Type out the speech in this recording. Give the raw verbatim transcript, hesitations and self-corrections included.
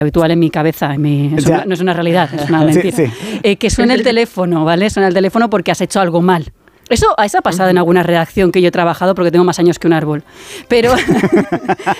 habitual en mi cabeza, en mi, eso no, no es una realidad, es una mentira, sí, sí. Eh, que suene el teléfono, ¿vale? Suena el teléfono porque has hecho algo mal. Eso, eso ha pasado uh-huh. en alguna redacción que yo he trabajado porque tengo más años que un árbol. Pero,